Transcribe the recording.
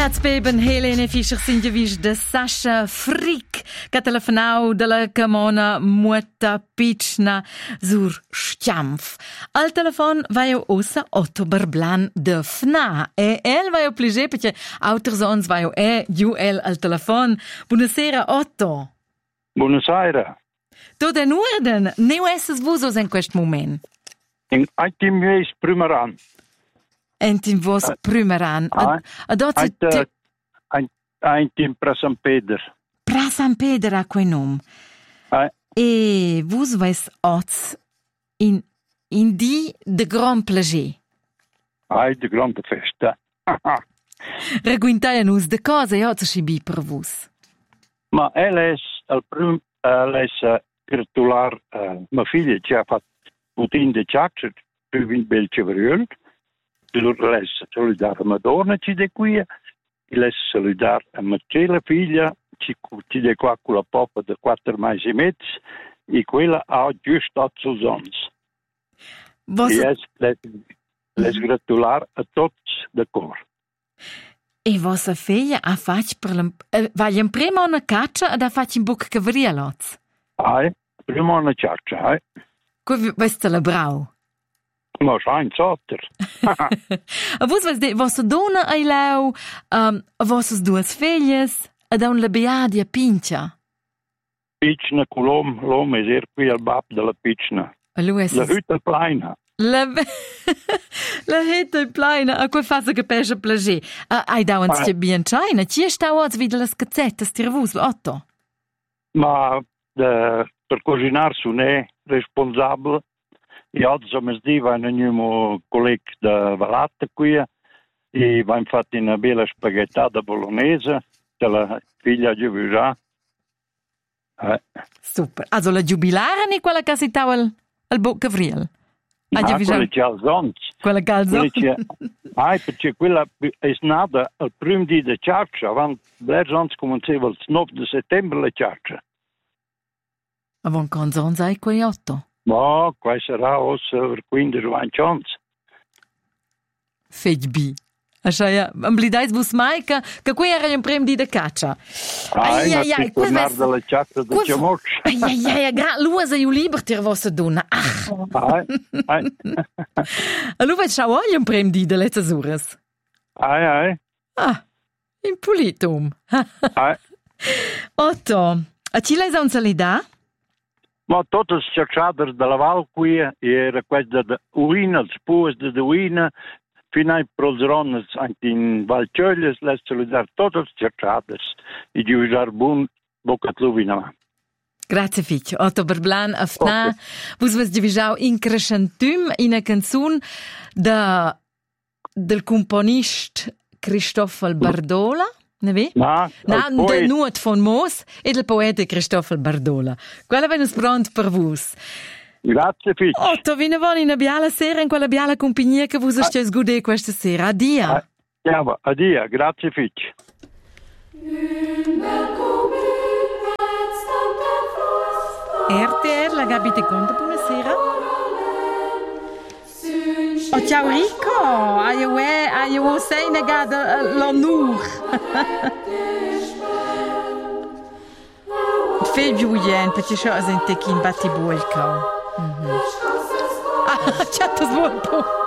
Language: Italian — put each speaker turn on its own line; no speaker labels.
Herz beben Helene Fischer sind gewisch de Sascha Frick, che telefonau della Camona Muetta Pichna sur Stiampf. Al telefon vai eu ossa Otto Berblan de FNA. E el vai eu pliger perché auters ons vai eu giu el al telefon. Buonasera Otto.
Buonasera.
Tot in orden? Neu esses vusos in quest moment?
In aitim meis primeran.
Entim vos primeran.
Aitim pra San Peder.
Pra San Peder a quei nom. E vos vais ots in di de grand plager.
De grande festa.
Raguintai nus de cosa e ots scibi per vos.
Ma el es gratular ma figlia ci ha fatto putin de ciaccia più in bel cevriol. Lei è solidar a Madonna ci de qui, lei è solidar a Marcella figlia ci de qua con la poppa de 4 mesi e mezzo e quella ha giusto 8 sons. Lei è gratular a tots de cor.
E vostra figlia ha fatto per vai in prima una caccia ed ha fatto in buca cavrialoz?
Prima una caccia,
Come veste la brau?
Ma schein sotter.
A vos vas de vostra donna ai leu, a vossas duas filhas, ed a un la beadia Pincia.
Pichna colom, l'om è qui al bab della Pichna. La hütte pleina.
La hütte pleina, a quei fasa che pesce plager. Ai dauans che bien china, ci sta oz wieder las cazzettas tirvus, Otto?
Ma per cucinar su ne responsabile. E oggi mesdì vanno colleghi da Valata qui e vanno fatti una bella spaghettata bolognese della figlia giubilare.
Super. Also la giubilare ni quella che si tava al Boccavriel?
Quella calzons.
Quella calzons?
Perché quella è nata al primo di de ciaccia, quando l'erzons cominciava il 9 di settembre la ciaccia.
Ma von canzons hai quei Otto?
Ma, qua sarà over 15-20 anni.
Fetch bi. Asciaia, amblidais vus mai che qui era un prem di de caccia.
Ai, tornar dalla ciaccia de Ciamoccia.
Luasa io libertir vostra donna. Allora vai schau un prem di de letzte Sures. In Politum. Otto, a ci lei un salida?
Ma tutte le ciacciate della Val qui era questa da Uina, il spus de Uina, fino ai Prolzerones, anche in Valcioglie, le solidar tutte le ciacciate e di usare buon boccatlovina.
Grazie Ficcio. Otto Berblan a FNA. Vus vas divisau in crescentum in una canzone del componist Cristofel Bardola. Ne vi? De nuot von Moos e del poeta Cristofel Bardola. Quella venus pront per vus.
Grazie, Fitch.
Otto, vi ne vuoi in una biala sera in quella biala compagnia che vus stes gude questa sera. Addia.
Addia, grazie, Fitch.
RTR, la Gabi te conta, buonasera. Oh, ciao Rico! Aio sei negata l'onur. Viel Julien, perché c'è un tekin battibuelka. Ciao,